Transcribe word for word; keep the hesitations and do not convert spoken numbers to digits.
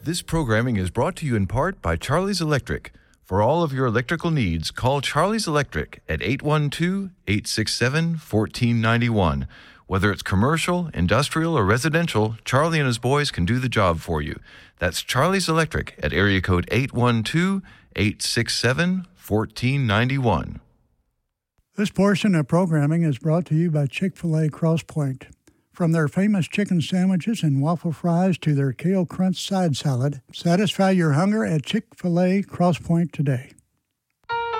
This programming is brought to you in part by Charlie's Electric. For all of your electrical needs, call Charlie's Electric at eight one two, eight six seven, one four nine one. Whether it's commercial, industrial, or residential, Charlie and his boys can do the job for you. That's Charlie's Electric at area code eight one two, eight six seven, one four nine one. This portion of programming is brought to you by Chick-fil-A Cross Point. From their famous chicken sandwiches and waffle fries to their kale crunch side salad, satisfy your hunger at Chick-fil-A Cross Point today.